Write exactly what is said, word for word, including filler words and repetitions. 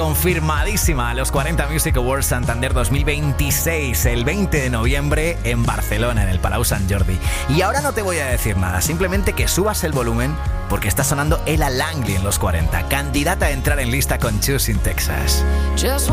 confirmadísima a los cuarenta Music Awards Santander dos mil veintiséis, el veinte de noviembre en Barcelona, en el Palau Sant Jordi. Y ahora no te voy a decir nada, simplemente que subas el volumen porque está sonando Ella Langley en los cuarenta, candidata a entrar en lista con Choosing Texas.